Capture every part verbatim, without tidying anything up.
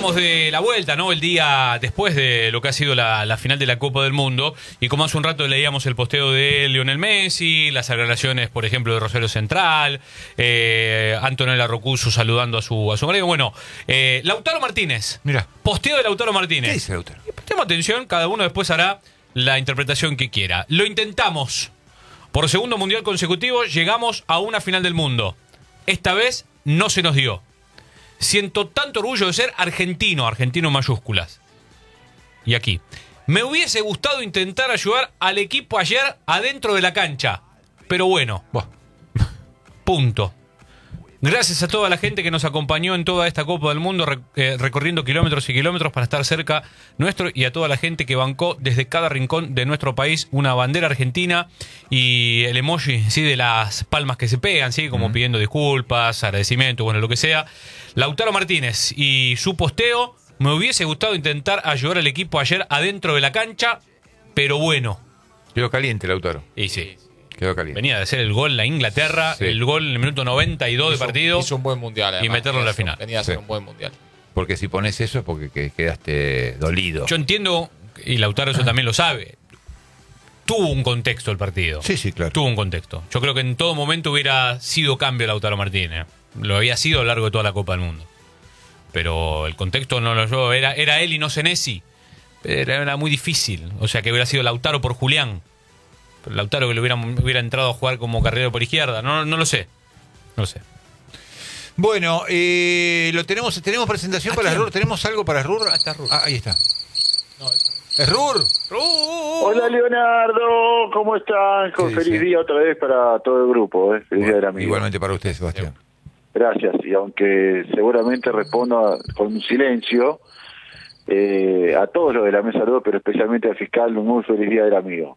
hablábamos de la vuelta, ¿no? El día después de lo que ha sido la, la final de la Copa del Mundo. Y como hace un rato leíamos el posteo de Lionel Messi, las declaraciones, por ejemplo, de Rosario Central, eh, Antonella Roccuzzo saludando a su, a su marido. Bueno, eh, Lautaro Martínez. Mira. Posteo de Lautaro Martínez. ¿Qué dice Lautaro? Prestemos atención, cada uno después hará la interpretación que quiera. Lo intentamos. Por segundo mundial consecutivo llegamos a una final del mundo. Esta vez no se nos dio. Siento tanto orgullo de ser argentino, argentino en mayúsculas. Y aquí. Me hubiese gustado intentar ayudar al equipo ayer adentro de la cancha. Pero bueno. Buah. Punto. Gracias a toda la gente que nos acompañó en toda esta Copa del Mundo, rec eh, recorriendo kilómetros y kilómetros para estar cerca nuestro, y a toda la gente que bancó desde cada rincón de nuestro país una bandera argentina y el emoji, ¿sí?, de las palmas que se pegan, ¿sí?, como uh-huh. pidiendo disculpas, agradecimiento, bueno, lo que sea. Lautaro Martínez y su posteo: me hubiese gustado intentar ayudar al equipo ayer adentro de la cancha, pero bueno. Quedó caliente Lautaro. Y sí. Quedó caliente. Venía de hacer el gol la Inglaterra, sí. el gol en el minuto noventa y dos hizo, de partido. Hizo un buen mundial, además, y meterlo en la final. Venía a hacer sí. un buen mundial. Porque si pones eso es porque quedaste dolido. Yo entiendo, y Lautaro eso también lo sabe, tuvo un contexto el partido. Sí, sí, claro. Tuvo un contexto. Yo creo que en todo momento hubiera sido cambio Lautaro Martínez. Lo había sido a lo largo de toda la Copa del Mundo. Pero el contexto no lo yo, era, era él y no Senesi. Era, era muy difícil. O sea, que hubiera sido Lautaro por Julián. Pero Lautaro que le hubiera, hubiera entrado a jugar como carrilero por izquierda. No, no lo sé. No lo sé. Bueno, eh, lo tenemos, tenemos presentación para Rur. ¿Tenemos algo para Rur? Ah, está Rur. Ah, ahí está. No, ¿es Rur? Hola Leonardo, ¿cómo están? Con feliz dice? día otra vez para todo el grupo. ¿eh? Feliz bueno, día del amigo. Igualmente para usted, Sebastián. Gracias. Y aunque seguramente respondo con silencio eh, a todos los de la mesa, pero especialmente al fiscal, un muy feliz día del amigo.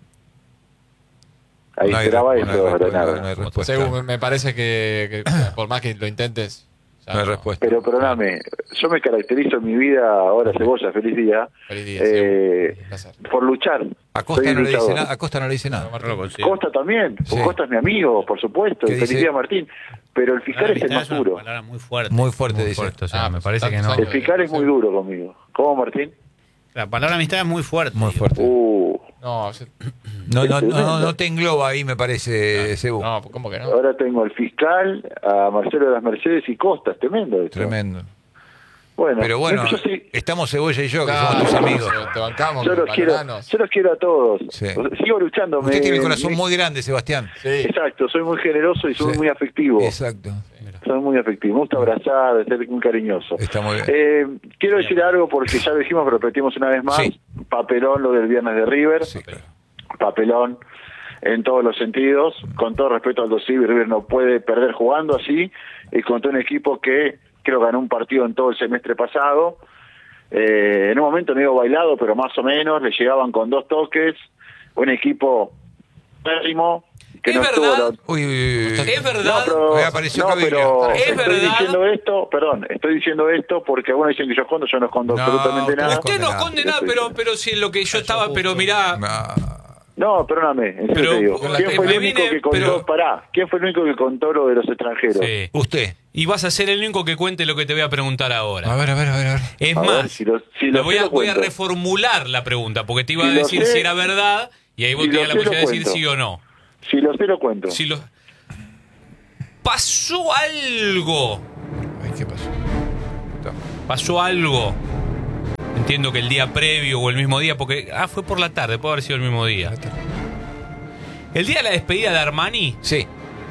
Ahí no esperaba eso, no Leonardo. No hay respuesta. Según me parece que, que por más que lo intentes, no hay respuesta. Pero perdóname, yo me caracterizo en mi vida, ahora Cebolla, feliz día, feliz día eh, sí, por luchar. A Costa, no le dice nada, a Costa no le dice nada. No, Costa también, sí. Costa es mi amigo, por supuesto, feliz dice? día Martín. Pero el fiscal es el más duro. Es una palabra muy fuerte. Muy fuerte, muy dice. Fuerte, o sea, ah, me parece que no. El fiscal es muy duro conmigo. ¿Cómo, Martín? La palabra amistad es muy fuerte. Muy fuerte. Uh. No, no, no, no, no te engloba ahí, me parece, Cebu. No, ¿cómo que no? Ahora tengo al fiscal, a Marcelo de las Mercedes y Costa, es tremendo esto. Tremendo. Bueno, pero bueno, yo sí, estamos Cebolla y yo, que claro, somos tus amigos. Te bancamos, yo, los quiero, yo los quiero a todos. Sí. Sigo luchando. Usted me, tiene el corazón me... muy grande, Sebastián. Sí. Exacto, soy muy generoso y soy sí. muy afectivo. Exacto. Soy muy afectivo, me gusta abrazar, ser muy cariñoso. Está muy bien. Eh, quiero decir algo porque ya lo dijimos, pero repetimos una vez más. Sí. Papelón lo del viernes de River. Sí, claro. Papelón en todos los sentidos. Con todo respeto al Dosivi, River no puede perder jugando así. Y contra un equipo que creo ganó un partido en todo el semestre pasado. Eh, en un momento no iba bailado, pero más o menos. Le llegaban con dos toques. Un equipo pésimo. Que ¿Es no verdad? La... Uy, uy, uy. ¿Es verdad? No, pero, apareció no, pero ¿Es estoy verdad? diciendo esto, perdón, estoy diciendo esto porque algunos dicen que yo escondo, yo no escondo no, absolutamente nada. Usted no esconde nada, pero, pero si lo que yo estaba, pero mirá... No. No, perdóname, en serio pero, te digo. ¿Quién fue el único viene, que contó, pero... pará, quién fue el único que contó lo de los extranjeros? Sí. Usted. Y vas a ser el único que cuente lo que te voy a preguntar ahora. A ver, a ver, a ver. A ver. Es a más, ver, si lo, si lo lo voy, a, lo voy a reformular la pregunta, porque te iba si a decir sé, si era verdad, y ahí vos si tenías la posibilidad de decir cuento. sí o no. Si lo sé, lo cuento. Si lo... Pasó algo. Ay, ¿qué pasó? Pasó algo. Entiendo que el día previo o el mismo día, porque... Ah, fue por la tarde, puede haber sido el mismo día. ¿El día de la despedida de Armani? Sí.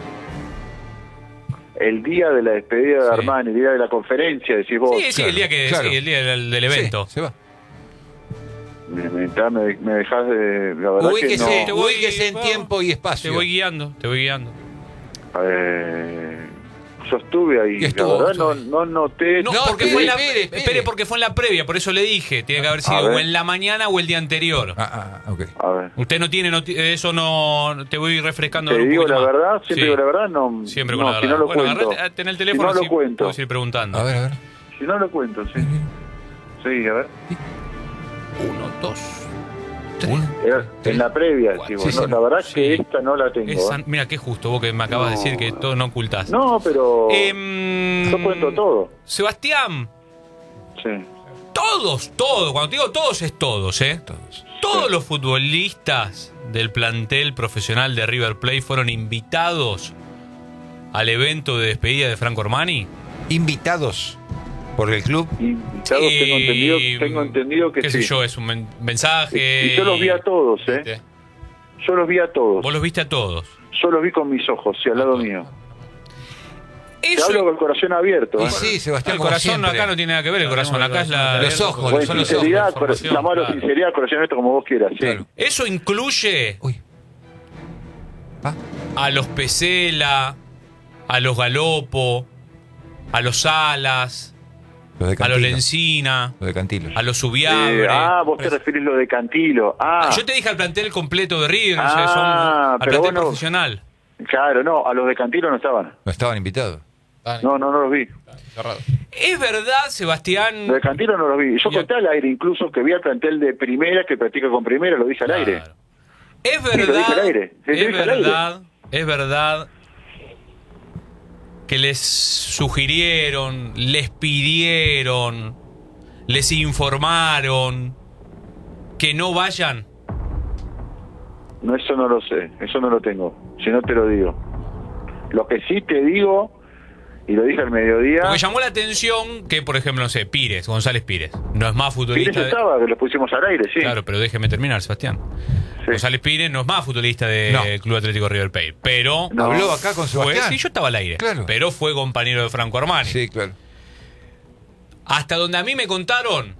El día de la despedida de sí. Armani, el día de la conferencia, decís vos. Sí, sí, claro, el día que claro. sí, el día del, del evento. Sí, se va. Me, me, me, me dejás de... La verdad ubíquese, que no. te voy, ubíquese en bueno, tiempo y espacio. Te voy guiando, te voy guiando. Eh, yo estuve ahí, ¿Y estuvo? la verdad no, no noté... No, No, porque espere, fue en la, espere, espere, espere. porque fue en la previa, por eso le dije. Tiene que haber A sido ver. o en la mañana o el día anterior. Ah, ah, ok. A ver. Usted no tiene, noti- eso no, te voy refrescando Te un digo poquito la más. verdad, siempre Sí. digo la verdad, no, Siempre con no la si verdad. no lo Bueno, cuento. agarrate, ten el teléfono, si no así lo cuento. puedo ir preguntando. A ver, a ver. Si no lo cuento, sí. Sí, a ver. Uno, dos, tres. Era en la previa, cuatro. sí, Sí, no, sí. la verdad Sí. que esta no la tengo. Esa- ¿eh? mira qué justo, vos que me acabas de No. decir que todo no ocultás. No, pero Em, yo cuento todo. Sebastián, Sí. Todos, todos, cuando te digo todos es todos, ¿eh? Todos. Todos los futbolistas del plantel profesional de River Plate fueron invitados al evento de despedida de Franco Armani. Invitados por el club. Invitados, tengo entendido, tengo entendido que qué sí. sé yo, es un men- mensaje. Y yo los vi a todos, ¿eh? ¿Viste? Yo los vi a todos. Vos los viste a todos. Yo los vi con mis ojos, y al lado mío. Te Eso, hablo con el corazón abierto. Y ¿eh? sí, Sebastián, el como corazón siempre. acá no tiene nada que ver, el corazón acá es la... Los ojos, Con son los sinceridad, ojos. cor- Información, llamarlo claro. sinceridad, corazón abierto, como vos quieras, sí. Claro. Eso incluye Uy. ¿Va? a los Pesela, a los Galopo, a los Salas, Los de a los Cantilo. Lencina, Los de Cantilo. a los Eh, Subiabre. ah, vos te referís lo de Cantilo. Ah, Yo te dije al plantel completo de River, o sea, Ah, son al pero plantel bueno. profesional. claro, no, a los de Cantilo no estaban. No estaban invitados. Dani, No, no, no los vi. cerrado. Es verdad, Sebastián. Los de Cantilo no los vi. Yo Ya. conté al aire incluso que vi al plantel de primera que practica con primera, lo dije al aire. Claro. Es lo dije verdad, al aire. Sí, lo es dije al aire. verdad, es verdad que les sugirieron, les pidieron, les informaron que no vayan. No, eso no lo sé, eso no lo tengo. Si no te lo digo. Lo que sí te digo, y lo dije al mediodía, Porque llamó la atención que, por ejemplo, no sé, Pires, González Pires, no es más Pires futbolista. de- estaba, que lo pusimos al aire, sí. Claro, pero déjeme terminar, Sebastián. Sí. González Pires no es más futbolista del No. Club Atlético River Plate, pero No. Habló acá con fue, Sebastián. sí, yo estaba al aire, Claro. pero fue compañero de Franco Armani. Sí, claro. Hasta donde a mí me contaron,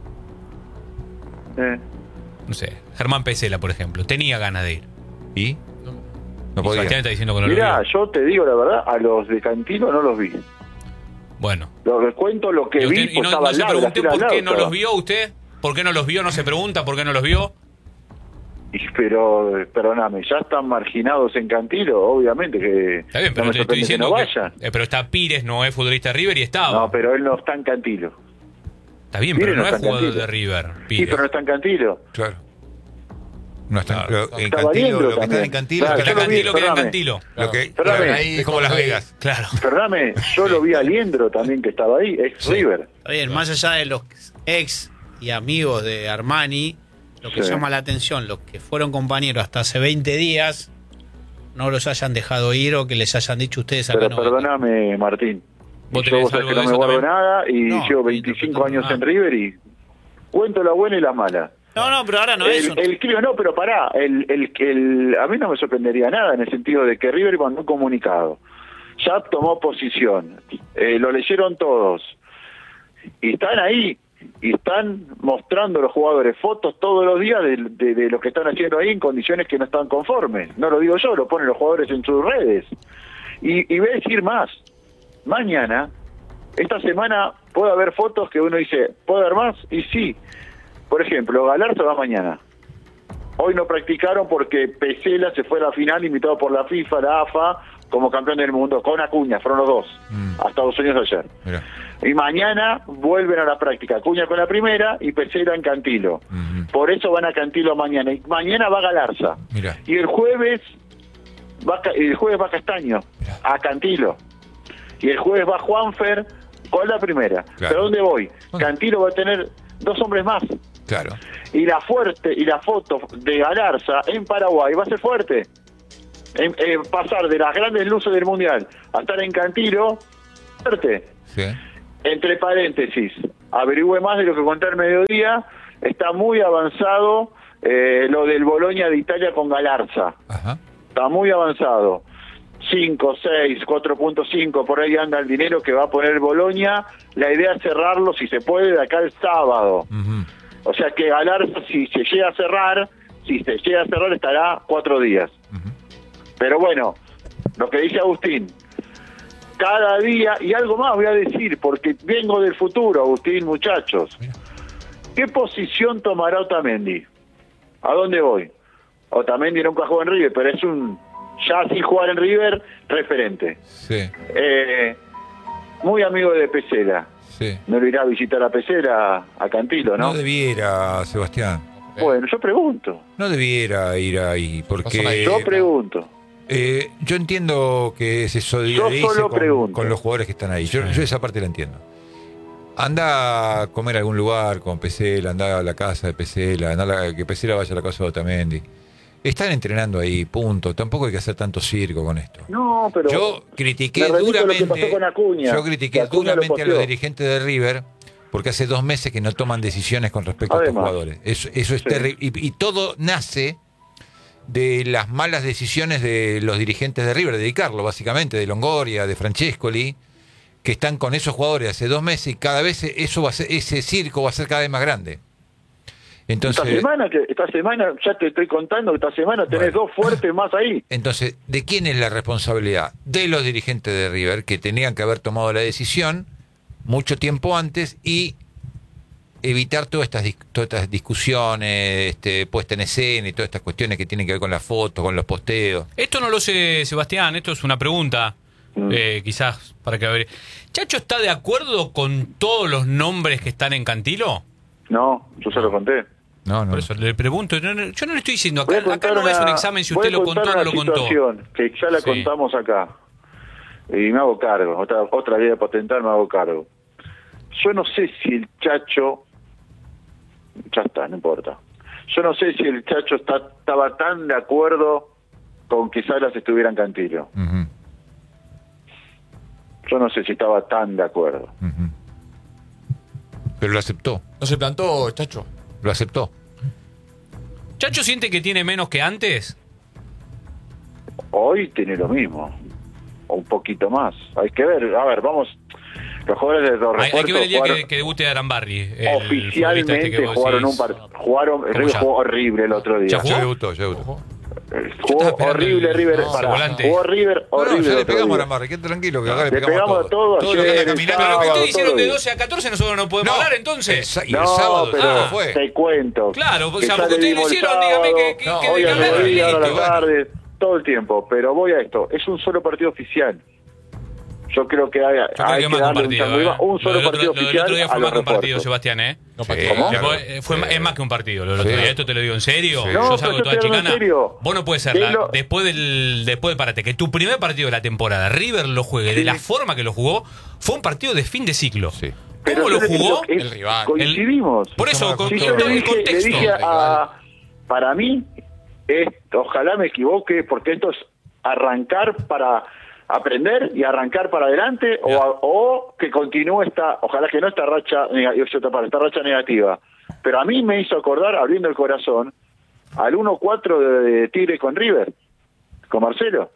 Eh, no sé, Germán Pesela, por ejemplo, tenía ganas de ir. ¿Y? No Y podía. Sebastián está diciendo que no Mirá, lo vio. yo te digo la verdad, a los de Cantilo no los vi. Bueno. Lo que cuento lo que Y, usted- vi, y pues no, estaba no al se lado, la preguntó fila al por qué lado no estaba. los vio usted. ¿Por qué no los vio? No se pregunta por qué no los vio. Y, pero, eh, perdóname, ya están marginados en Cantilo, obviamente que Está bien, pero no me te estoy sorprende que diciendo no que, vayan. eh, pero está Pires, no es futbolista de River y estaba. No, pero él no está en Cantilo. Está bien, Pires pero no, no es está en jugador Cantilo. de River. Sí, Pires. pero no está en Cantilo. Claro. No están Claro. pero en Estaba Cantilo, Liendro lo que están también. en Cantilo, Claro, Está yo lo vi, Cantilo, queda en perdóname. Cantilo. lo que Perdóname. ahí es como Las Vegas. Claro. Perdóname, yo lo vi a Liendro también que estaba ahí, ex River. Está bien, más allá de los ex y amigos de Armani, lo que Sí. llama la atención, los que fueron compañeros hasta hace veinte días, no los hayan dejado ir o que les hayan dicho ustedes acá Pero no. perdóname, Martín. ¿Vos Yo tenés vos sabés algo que no de me eso guardo también? nada y No, llevo sí, veinticinco no, años ah. en River y cuento la buena y la mala. No, no, pero ahora no es el, eso. el creo, no, pero pará, el, el, el, a mí no me sorprendería nada en el sentido de que River mandó un comunicado, ya tomó posición, eh, lo leyeron todos, y están ahí, y están mostrando los jugadores fotos todos los días de, de, de lo que están haciendo ahí en condiciones que no están conformes, no lo digo yo, lo ponen los jugadores en sus redes, y, y voy a decir más, mañana, esta semana puede haber fotos que uno dice, ¿puede haber más? Y sí. Por ejemplo, Galarza va mañana. Hoy no practicaron porque Pesela se fue a la final invitado por la FIFA, la A F A, como campeón del mundo, con Acuña, fueron los dos, Mm. a Estados Unidos ayer. Mirá. Y mañana vuelven a la práctica, Acuña con la primera y Pesela en Cantilo. Ujú. Por eso van a Cantilo mañana. Y mañana va Galarza. Mirá. Y el jueves va, Ca- el jueves va Castaño, Mirá. a Cantilo. Y el jueves va Juanfer con la primera. Claro. ¿Pero dónde voy? ¿Dónde? Cantilo va a tener dos hombres más. Claro. Y la fuerte y la foto de Galarza en Paraguay va a ser fuerte. En, en pasar de las grandes luces del Mundial a estar en Cantilo, fuerte. Sí. Entre paréntesis, averigüe más de lo que conté al mediodía, está muy avanzado eh, lo del Boloña de Italia con Galarza. Ajá. Está muy avanzado. cinco, seis, cuatro punto cinco, por ahí anda el dinero que va a poner Boloña. La idea es cerrarlo, si se puede, de acá el sábado. Ujú. O sea que Galarza, si se llega a cerrar, si se llega a cerrar, estará cuatro días. Ujú. Pero bueno, lo que dice Agustín, cada día, y algo más voy a decir, porque vengo del futuro, Agustín, muchachos. Mira. ¿Qué posición tomará Otamendi? ¿A dónde voy? Otamendi nunca jugó en River, pero es un, ya sin jugar en River, referente. Sí. Eh, muy amigo de Pesela. Sí. No lo irá a visitar a Pesela, a Cantilo, ¿no? No debiera, Sebastián. Bueno, yo pregunto. No debiera ir ahí, porque Yo pregunto. eh, yo entiendo que se solidarice Yo solo con, pregunto. con los jugadores que están ahí. Yo, yo esa parte la entiendo. Anda a comer a algún lugar con Pesela, anda a la casa de Pesela, anda a la, que Pesela vaya a la casa de Otamendi. Están entrenando ahí, punto. Tampoco hay que hacer tanto circo con esto. No, pero yo critiqué me remito a lo que duramente, pasó con Acuña, yo critiqué que Acuña lo duramente a los posteó. dirigentes de River porque hace dos meses que no toman decisiones con respecto a estos Además, jugadores. Eso, eso es sí. terrible. Y, y todo nace de las malas decisiones de los dirigentes de River, de Di Carlo, básicamente, de Longoria, de Francescoli, que están con esos jugadores hace dos meses y cada vez eso va a ser, ese circo va a ser cada vez más grande. Entonces, esta semana, que esta semana, ya te estoy contando que esta semana tenés Bueno. dos fuertes más ahí. entonces, ¿de quién es la responsabilidad? De los dirigentes de River, que tenían que haber tomado la decisión mucho tiempo antes y evitar todas estas, dis- todas estas discusiones, este, puesta en escena y todas estas cuestiones que tienen que ver con las fotos, con los posteos. Esto no lo sé, Sebastián, esto es una pregunta, Mm. eh, quizás para que ver. ¿Chacho está de acuerdo con todos los nombres que están en Cantilo? No, yo se lo conté. No, no. Por eso le pregunto, no, no, yo no le estoy diciendo, Voy a acá, acá contar no es un una- examen si voy usted a lo contó contar o no una lo contó. situación que ya la Sí. contamos acá. Y me hago cargo. Otra, otra idea de patentar, me hago cargo. Yo no sé si el Chacho... Ya está, no importa. Yo no sé si el Chacho está, estaba tan de acuerdo con que Salas estuviera en Cantilo. Ujú, Yo no sé si estaba tan de acuerdo. ujú. Pero lo aceptó, No se plantó, Chacho. lo aceptó. ¿Chacho siente que tiene menos que antes? Hoy tiene lo mismo. O un poquito más. Hay que ver. A ver, vamos... Los jugadores de los Hay, hay que ver el día refuerzos que, que debute Arambarri. el futbolista oficialmente este que vos jugaron decís. un partido. Jugaron, River ya? jugó horrible el otro día. ¿Ya jugó? Ya debutó, ya debutó. Eh, estaba Jugó esperando horrible el- River. no, pará, volante. jugó River No, no, horrible. ya el le otro pegamos a día. la Marra, quédate tranquilo, que acá le Le pegamos, pegamos a todos Todo lo que ayer, anda el caminando. Pero lo que sábado, ustedes hicieron todo de bien. doce a catorce nosotros no podemos No, hablar entonces. el sa- y el No, sábado, pero ¿cómo fue? te cuento. Claro, o Que sea, ya porque le ustedes lo dimos el hicieron, dígame que, que, sábado, que hoy de al hablar, mediodía, ahora a la listo, tarde, todo el tiempo. Pero voy a esto. Es un solo partido oficial. Yo creo que hay, Yo creo hay que que más que un darle un, partido. chango. ¿eh? un Lo solo del otro- partido lo del oficial otro día a fue los más que un partido, refuerzos. Sebastián, ¿eh? No, Sí, partido. ¿cómo? Después, eh, fue, ma- es más que un partido lo del otro Sí. día. Esto te lo digo en serio. Sí. Yo No, salgo pero toda yo estoy hablando chicana. en serio. Vos no puedes ser Que la- lo- después del después de parate, que tu primer partido de la temporada River lo juegue de Sí. la forma que lo jugó, fue un partido de fin de ciclo. Sí. Pero ¿Cómo yo lo le digo jugó? que El rival. Coincidimos. Por eso, con, Si con yo todo le el dije, le contexto. dije a, para mí, es, ojalá me equivoque, porque esto es arrancar para aprender y arrancar para adelante, o, a- o que continúe esta, ojalá que no esta racha, nega- esta racha negativa. Pero a mí me hizo acordar, abriendo el corazón, al uno cuatro de, de Tigre con River, con Marcelo,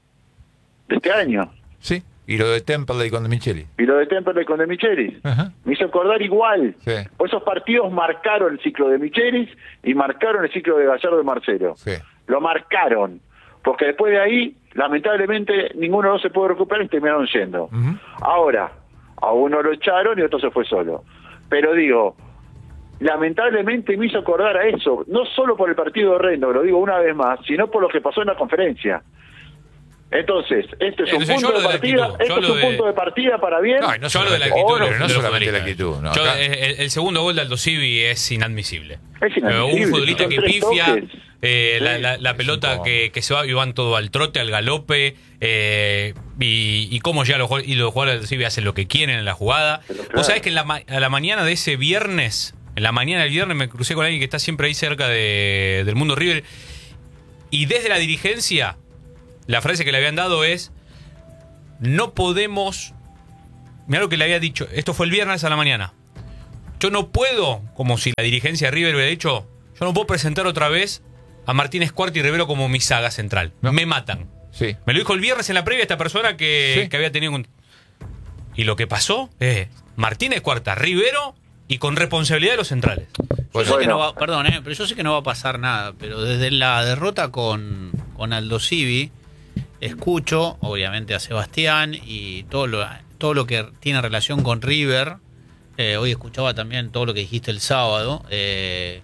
de este año. Sí. Y lo de Temperley con De Micheli. Y lo de Temperley con De Michelis. Ajá. Me hizo acordar igual. Sí. Esos partidos marcaron el ciclo de Michelis y marcaron el ciclo de Gallardo y Marcelo. Sí. Lo marcaron. Porque después de ahí, lamentablemente, ninguno no se pudo recuperar y terminaron yendo. Ujú. Ahora, a uno lo echaron y otro se fue solo. Pero digo, lamentablemente me hizo acordar a eso. No solo por el partido horrendo, lo digo una vez más, sino por lo que pasó en la conferencia. Entonces, este es un Entonces, yo punto hablo de de la partida, actitud, este yo es hablo un de- punto de partida para bien. No, y no Yo hablo de la solamente- actitud, Ahora, de pero no los solamente la futbolistas. actitud. No, Yo, acá- eh, el, el segundo gol de Aldo Civi es inadmisible. Es inadmisible, Eh, un futbolista son que tres pifia, toques. eh, la, Sí. la- la pelota que, que se va y van todo al trote, al galope, eh, y, y cómo ya los, jue- y los jugadores de Aldo Civi hacen lo que quieren en la jugada. Pero claro. Vos sabés que en la, ma- a la mañana de ese viernes, en la mañana del viernes me crucé con alguien que está siempre ahí cerca de, del Mundo River, y desde la dirigencia, la frase que le habían dado es: no podemos. Mirá lo que le había dicho. Esto fue el viernes a la mañana. Yo no puedo, como si la dirigencia de River hubiera dicho, yo no puedo presentar otra vez a Martínez Cuarta y Rivero como mi saga central. No. Me matan. Sí. Me lo dijo el viernes en la previa esta persona que, Sí. que había tenido un... Y lo que pasó es Martínez Cuarta, Rivero y con responsabilidad de los centrales. Bueno, Yo sé que no bueno. va, perdón, eh, pero yo sé que no va a pasar nada, pero desde la derrota con, con Aldo Civi, escucho, obviamente, a Sebastián y todo lo, todo lo que tiene relación con River. Eh, hoy escuchaba también todo lo que dijiste el sábado. eh,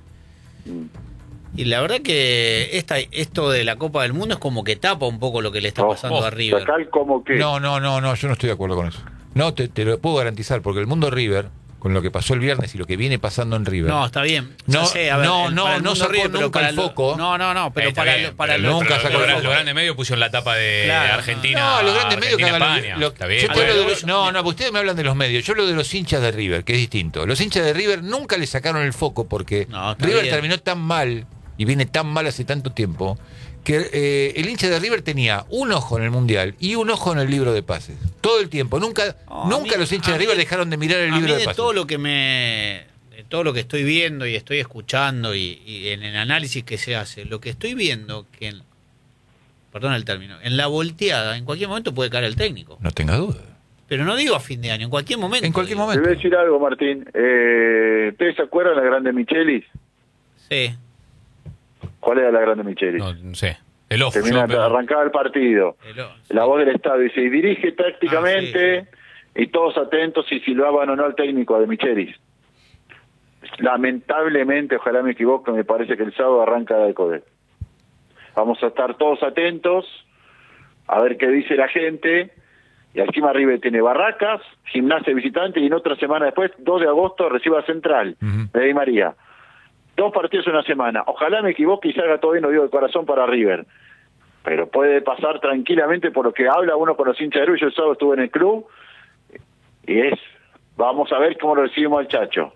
y la verdad que esta, esto de la Copa del Mundo es como que tapa un poco lo que le está Oh, pasando oh, a River. Tal como que No, no, no, no, yo no estoy de acuerdo con eso. No, te, te lo puedo garantizar, porque el mundo River con lo que pasó el viernes y lo que viene pasando en River. No, está bien. No, Ya sé, a ver, no, el- no, para el no mundo sacó River, pero nunca para el lo- foco. No, no, no, pero Ahí está para, bien, lo- para pero lo- nunca pero sacó los, el gran- foco. los grandes medios pusieron la tapa de Claro, Argentina. No, los grandes medios que Argentina, hagan España. lo- lo- Está bien. yo te hablo de bueno. los- no, no, ustedes me hablan de los medios. Yo hablo de los hinchas de River, que es distinto. Los hinchas de River nunca le sacaron el foco porque No, está River bien. terminó tan mal y viene tan mal hace tanto tiempo que eh, el hincha de River tenía un ojo en el Mundial y un ojo en el libro de pases. Todo el tiempo. Nunca, No, a nunca mí- los hinchas a de mí- River dejaron de mirar el a libro mí de de pases. todo lo que me de todo lo que estoy viendo y estoy escuchando y, y en el análisis que se hace, lo que estoy viendo que en, perdón el término, en la volteada en cualquier momento puede caer el técnico. No tenga duda. Pero no digo a fin de año, en cualquier momento. En cualquier digo. Te voy a momento. decir algo, Martín. Eh, ¿Ustedes se acuerdan de la grande Michelis? Sí. ¿Cuál era la grande Michelis? No, no sé. El ojo. Termina, yo- arrancaba el partido. El- La voz del estadio dice, y dirige tácticamente, Ah, sí, y todos atentos si silbaban o no al técnico de Michelis. Lamentablemente, ojalá me equivoque, me parece que el sábado arranca de Codel. Vamos a estar todos atentos, a ver qué dice la gente, y encima River tiene Barracas, Gimnasia visitante, y en otra semana después, dos de agosto, reciba Central, Ujú. de Di María. Dos partidos en una semana. Ojalá me equivoque y salga todo bien, lo digo de corazón para River. Pero puede pasar tranquilamente por lo que habla uno con los hinchas de River. Yo el sábado estuve en el club y es, vamos a ver cómo lo recibimos al Chacho.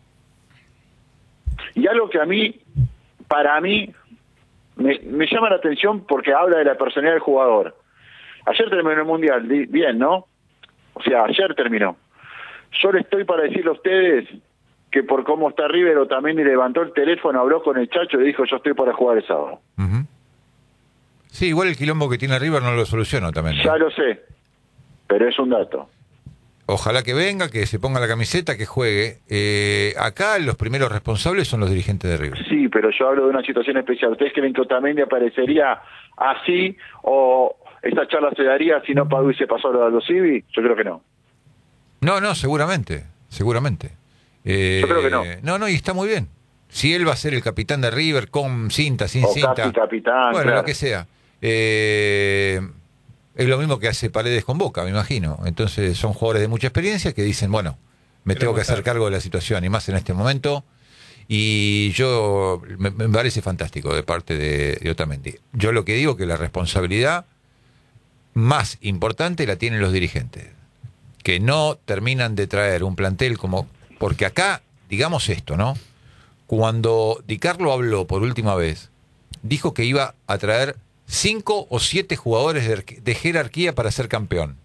Y algo que a mí, para mí, me, me llama la atención porque habla de la personalidad del jugador. Ayer terminó el Mundial, di- bien, ¿no? O sea, ayer terminó. Yo le estoy para decirle a ustedes que por cómo está River, Otamendi levantó el teléfono, habló con el Chacho y dijo, yo estoy para jugar el sábado. Ujú. Sí, igual el quilombo que tiene River no lo soluciono también. ¿no? Ya lo sé, pero es un dato. Ojalá que venga, que se ponga la camiseta, que juegue. Eh, acá los primeros responsables son los dirigentes de River. Sí, pero yo hablo de una situación especial. ¿Ustedes creen que Otamendi aparecería así o esa charla se daría si no Padú y se pasó lo de Aldo Civi? Yo creo que no. No, no, seguramente, seguramente. Eh, Yo creo que no. No, no, y está muy bien. Si él va a ser el capitán de River, con cinta, sin O cinta. casi capitán, Bueno, claro. lo que sea. Eh, es lo mismo que hace Paredes con Boca, me imagino. Entonces son jugadores de mucha experiencia que dicen, bueno, me tengo que hacer cargo de la situación, y más en este momento. Y yo, me, me parece fantástico de parte de, de Otamendi. Yo lo que digo que la responsabilidad más importante la tienen los dirigentes, que no terminan de traer un plantel como... Porque acá, digamos esto, ¿no? Cuando Di Carlo habló por última vez, dijo que iba a traer cinco o siete jugadores de, de jerarquía para ser campeón.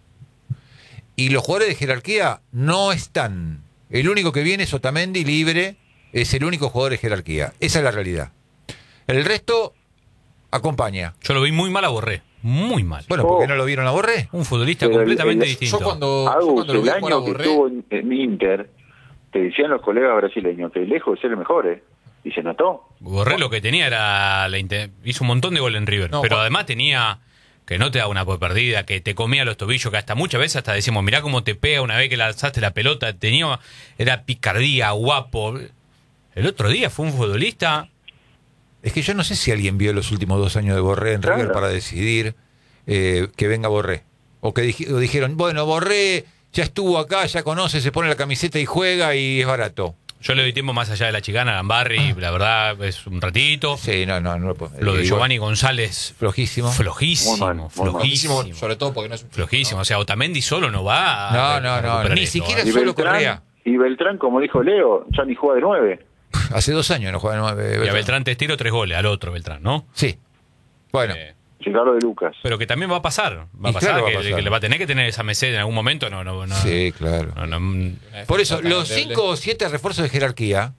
Y los jugadores de jerarquía no están. El único que viene es Otamendi, libre, es el único jugador de jerarquía. Esa es la realidad. El resto acompaña. Yo lo vi muy mal a Borré. Muy mal. Bueno, ¿por qué no lo vieron a Borré? Un futbolista Pero el- completamente el- distinto. Yo cuando, yo Agus, cuando lo el vi jugar a año que Borré, estuvo en, en Inter, te decían los colegas brasileños que lejos de ser el mejor, ¿eh? Y se notó. Borré lo que tenía era la inte- hizo un montón de goles en River, No, pero Juan- además tenía que no te da una por perdida, que te comía los tobillos, que hasta muchas veces hasta decimos, mirá cómo te pega una vez que lanzaste la pelota, tenía era picardía, guapo. El otro día fue un futbolista. Es que yo no sé si alguien vio los últimos dos años de Borré en River Claro. para decidir eh, que venga Borré. O que dij- o dijeron, bueno, Borré ya estuvo acá, ya conoce, se pone la camiseta y juega y es barato. Yo le doy tiempo más allá de la chicana, Lambarri, la verdad es un ratito. Sí, no, no, no lo puedo- Lo de igual, Giovanni González, flojísimo. flojísimo, Muy mal, muy mal. flojísimo, buenísimo, sobre todo porque no es un flojísimo. O sea, Otamendi solo no va a, No, a no, no, recuperar ni esto, siquiera ¿eh? Y Solo Correa. Beltrán, y Beltrán, como dijo Leo, ya ni juega de nueve. Hace dos años no juega nueve. Y a Beltrán te estiro tres goles, al otro Beltrán, ¿no? Sí. Bueno, Eh, Ricardo de Lucas. pero que también va a pasar. Va a Y pasar, claro va a que, pasar. que le va a tener que tener esa meseta en algún momento. No, no, no. sí, claro. no, no- Por eso, los Endeble. cinco o siete refuerzos de jerarquía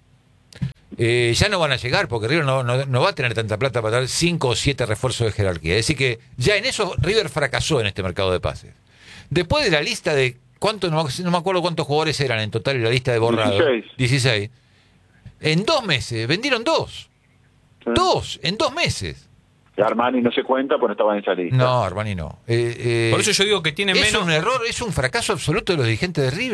eh, ya no van a llegar, porque River no, no, no va a tener tanta plata para dar cinco o siete refuerzos de jerarquía. Es decir que ya en eso River fracasó en este mercado de pases. Después de la lista de cuántos, no, me- no me acuerdo cuántos jugadores eran en total en la lista de borrado. dieciséis. dieciséis. En dos meses, vendieron dos. Sí. Dos, en dos meses. Y Armani no se cuenta porque no estaba en esa lista. No, Armani no. Eh, eh, Por eso yo digo que tiene es menos. un error, es un fracaso absoluto de los dirigentes de River.